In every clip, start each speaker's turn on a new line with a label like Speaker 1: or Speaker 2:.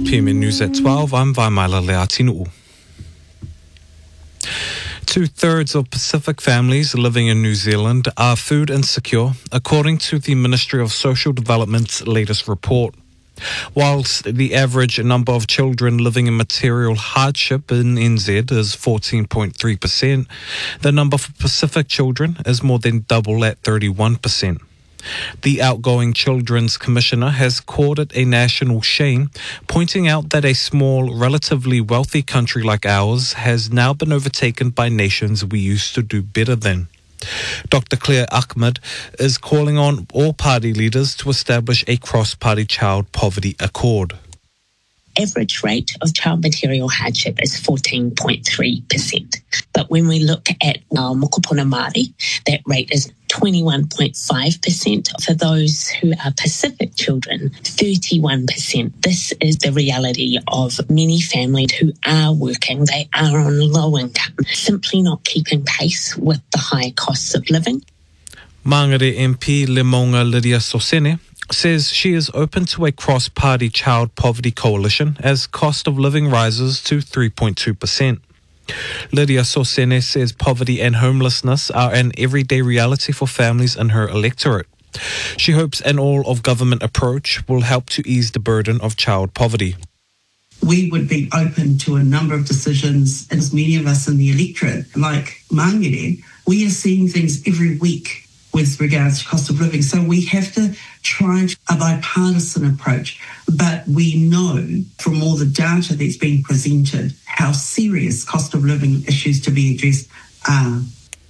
Speaker 1: PMN News at 12, I'm Vaimaila Leatinu. 2/3 of Pacific families living in New Zealand are food insecure, according to the Ministry of Social Development's latest report. Whilst the average number of children living in material hardship in NZ is 14.3%, the number for Pacific children is more than double at 31%. The outgoing Children's Commissioner has called it a national shame, pointing out that a small, relatively wealthy country like ours has now been overtaken by nations we used to do better than. Dr. Claire Ahmed is calling on all party leaders to establish a cross-party child poverty accord.
Speaker 2: Average rate of child material hardship is 14.3%. But when we look at our mokopuna Māori, that rate is 21.5%. For those who are Pacific children, 31%. This is the reality of many families who are working. They are on low income, simply not keeping pace with the high costs of living.
Speaker 1: Mangere MP Lemonga Lydia Sosene says she is open to a cross-party child poverty coalition as cost of living rises to 3.2%. Lydia Sosene says poverty and homelessness are an everyday reality for families in her electorate. She hopes an all-of-government approach will help to ease the burden of child poverty.
Speaker 3: We would be open to a number of decisions, as many of us in the electorate, like Mangere, we are seeing things every week with regards to cost of living. So we have to try a bipartisan approach. But we know from all the data that's been presented how serious cost of living issues to be addressed are.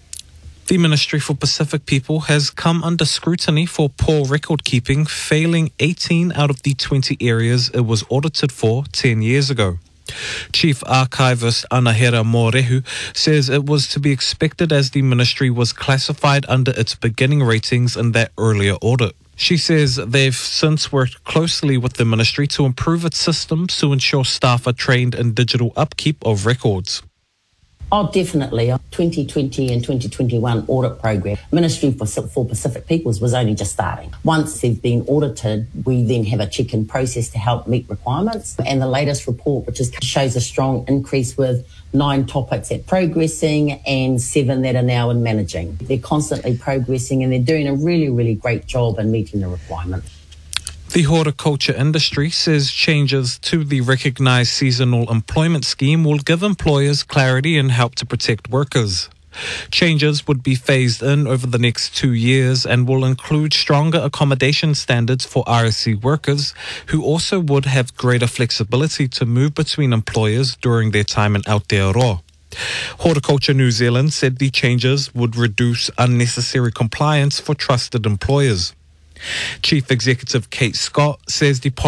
Speaker 1: The Ministry for Pacific People has come under scrutiny for poor record keeping, failing 18 out of the 20 areas it was audited for 10 years ago. Chief Archivist Anahera Morehu says it was to be expected as the ministry was classified under its beginning ratings in that earlier audit. She says they've since worked closely with the ministry to improve its systems to ensure staff are trained in digital upkeep of records.
Speaker 4: Oh, definitely. 2020 and 2021 audit program, Ministry for Pacific Peoples was only just starting. Once they've been audited, we then have a check-in process to help meet requirements. And the latest report, which shows a strong increase with 9 topics at progressing and 7 that are now in managing. They're constantly progressing and they're doing a really, really great job in meeting the requirements.
Speaker 1: The horticulture industry says changes to the recognised seasonal employment scheme will give employers clarity and help to protect workers. Changes would be phased in over the next 2 years and will include stronger accommodation standards for RSC workers who also would have greater flexibility to move between employers during their time in Aotearoa. Horticulture New Zealand said the changes would reduce unnecessary compliance for trusted employers. Chief Executive Kate Scott says the